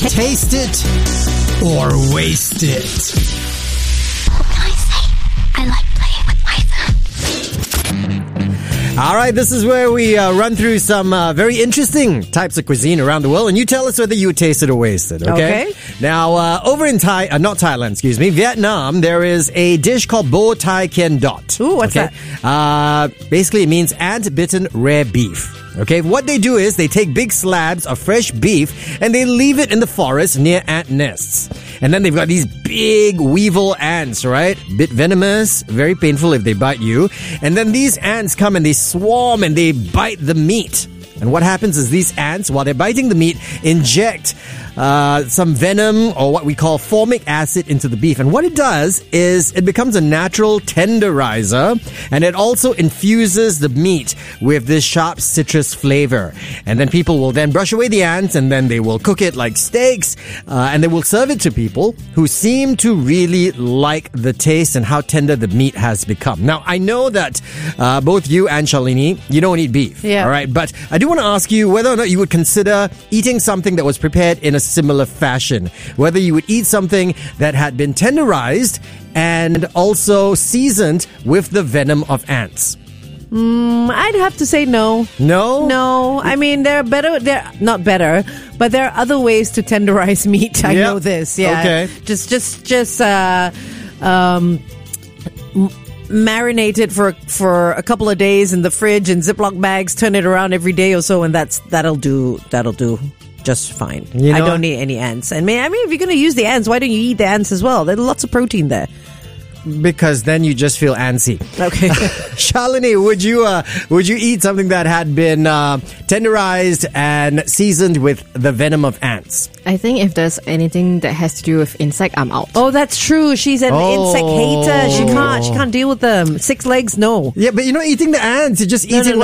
Taste it or waste it. What can I say? I like playing with my food. All right, this is where we run through some very interesting types of cuisine around the world, and you tell us whether you would taste it or waste it, okay? Now, over in Vietnam, there is a dish called Bo Tai Kien Dot. Ooh, what's that? Basically, it means ant-bitten rare beef. Okay, what they do is they take big slabs of fresh beef and they leave it in the forest near ant nests. And then they've got these big weevil ants, right? Bit venomous, very painful if they bite you. And then these ants come and they swarm and they bite the meat. And what happens is these ants, while they're biting the meat, inject some venom or what we call formic acid into the beef. And what it does is it becomes a natural tenderizer, and it also infuses the meat with this sharp citrus flavor. And then people will then brush away the ants, and then they will cook it like steaks, and they will serve it to people who seem to really like the taste and how tender the meat has become. Now, I know that both you and Shalini, you don't eat beef. Yeah. All right, but I do want to ask you whether or not you would consider eating something that was prepared in a similar fashion. Whether you would eat something that had been tenderized and also seasoned with the venom of ants. I'd have to say no. No? No. I mean, they're not better, but there are other ways to tenderize meat. I know this. Yeah. Okay. Just marinate it for a couple of days in the fridge in Ziploc bags, turn it around every day or so, and that'll do just fine. I don't need any ants. And I mean, if you're going to use the ants, why don't you eat the ants as well? There's lots of protein there. Because then you just feel antsy. Okay. Shalini, would you eat something that had been tenderized and seasoned with the venom of ants? I think if there's anything that has to do with insect, I'm out. Oh, that's true. She's an insect hater. She can't deal with them. 6 legs, no. Yeah, but eating the ants, you're just eating